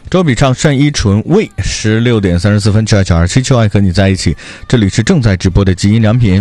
周笔畅、单依纯为16点34分，92927就爱和你在一起。这里是正在直播的极音良品。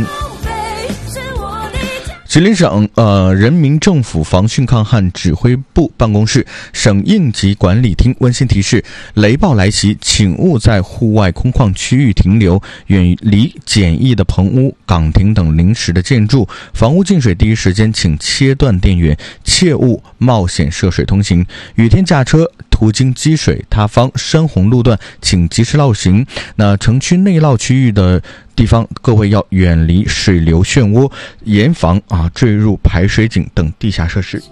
吉林省人民政府防汛抗旱指挥部办公室、省应急管理厅温馨提示：雷暴来袭，请勿在户外空旷区域停留，远离简易的棚屋、岗亭等临时的建筑。房屋进水第一时间请切断电源，切勿冒险涉水通行。雨天驾车途经积水塌方、山洪路段，请及时绕行。那城区内涝区域的地方，各位要远离水流漩涡，严防坠入排水井等地下设施。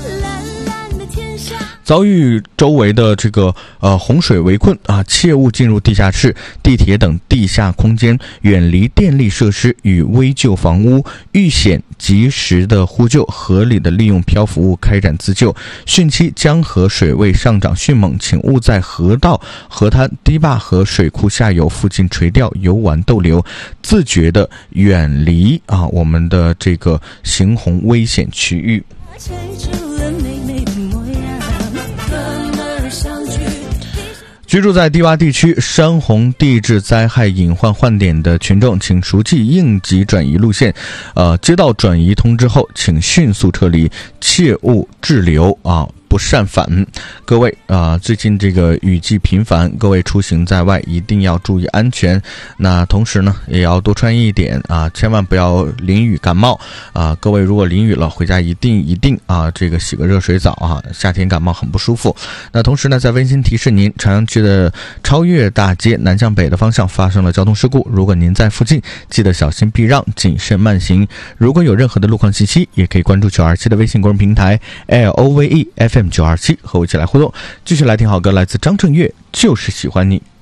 遭遇周围的这个洪水围困切勿进入地下室、地铁等地下空间，远离电力设施与危旧房屋，遇险及时的呼救，合理的利用漂浮物开展自救。汛期江河水位上涨迅猛，请勿在河道、河滩、堤坝和水库下游附近垂钓、游玩逗留，自觉的远离我们的这个行洪危险区域。居住在低洼地区、山洪地质灾害隐患患点的群众，请熟记应急转移路线。接到转移通知后，请迅速撤离，切勿滞留不善返。各位最近这个雨季频繁，各位出行在外一定要注意安全。那同时呢，也要多穿一点千万不要淋雨感冒各位如果淋雨了，回家一定这个洗个热水澡夏天感冒很不舒服。那同时呢，在温馨提示您，朝阳区的超越大街南向北的方向发生了交通事故，如果您在附近，记得小心避让，谨慎慢行。如果有任何的路况信息，也可以关注927的微信公众平台 LOVE FM 927，和我一起来互动。继续来听好歌，来自张震岳，就是喜欢你。